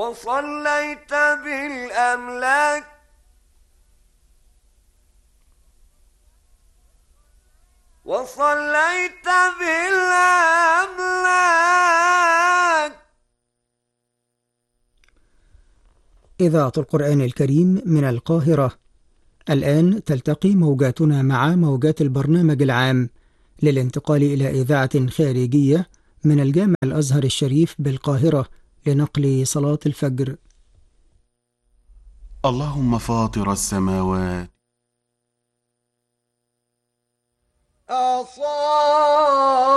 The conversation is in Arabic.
وصليت بالأملاك وصليت بالأملاك. إذاعة القرآن الكريم من القاهرة. الآن تلتقي موجاتنا مع موجات البرنامج العام للانتقال إلى إذاعة خارجية من الجامع الأزهر الشريف بالقاهرة لنقل صلاة الفجر. اللهم فاطر السماوات. أصاب